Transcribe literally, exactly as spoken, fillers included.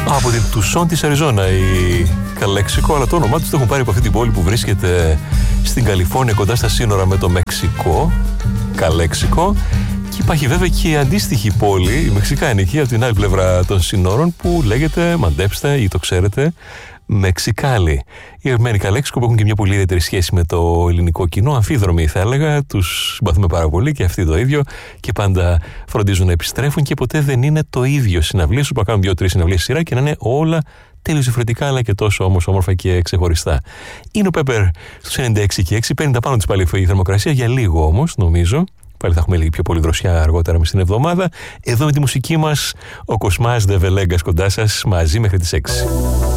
Από την Τουσόν της Αριζόνα η Καλέξικο, αλλά το όνομά τους το έχουν πάρει από αυτή την πόλη που βρίσκεται στην Καλιφόρνια κοντά στα σύνορα με το Μεξικό, Καλέξικο. Και υπάρχει βέβαια και η αντίστοιχη πόλη, η μεξικάνικη, από την άλλη πλευρά των σύνορων, που λέγεται, μαντέψτε ή το ξέρετε, Μεξικάλι. Οι Αρμένοι Καλέξικο που έχουν και μια πολύ ιδιαίτερη σχέση με το ελληνικό κοινό, αμφίδρομοι θα έλεγα, τους συμπαθούμε πάρα πολύ και αυτοί το ίδιο και πάντα φροντίζουν να επιστρέφουν και ποτέ δεν είναι το ίδιο συναυλίες, που να κάνουν δύο-τρεις συναυλίες σειρά και να είναι όλα τέλειως διαφορετικά αλλά και τόσο όμως όμορφα και ξεχωριστά. Είναι ο Πέπερ στους ενενήντα έξι και έξι, παίρνει τα πάνω της πάλι η θερμοκρασία, για λίγο όμως νομίζω. Πάλι θα έχουμε λίγη πιο πολύ δροσιά αργότερα μες την εβδομάδα. Εδώ με τη μουσική μας, ο Κοσμάς Δε Βελέγκας κοντά σας, μαζί μέχρι τις έξι.